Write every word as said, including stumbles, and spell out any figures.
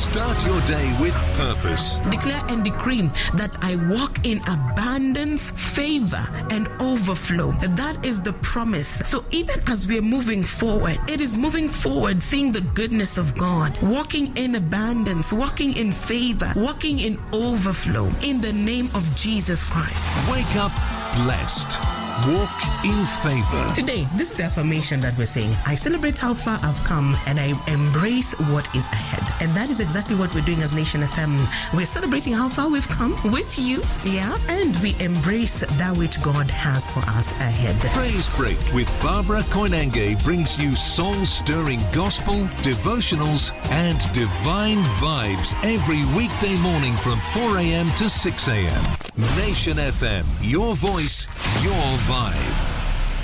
Start your day with purpose. Declare and decree that I walk in abundance, favor, and overflow. That is the promise. So even as we are moving forward, it is moving forward, seeing the goodness of God, walking in abundance, walking in favor, walking in overflow, in the name of Jesus Christ. Wake up blessed. Walk in favor. Today, this is the affirmation that we're saying. I celebrate how far I've come and I embrace what is ahead. And that is exactly what we're doing as Nation F M. We're celebrating how far we've come with you, yeah? And we embrace that which God has for us ahead. Praise Break with Barbara Koinange brings you soul-stirring gospel, devotionals, and divine vibes every weekday morning from four a.m. to six a.m. Nation F M, your voice, your vibe.